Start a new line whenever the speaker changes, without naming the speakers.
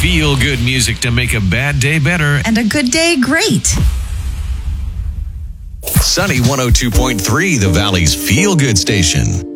Feel good music to make a bad day better.
And a good day great.
Sunny 102.3, the Valley's feel good station.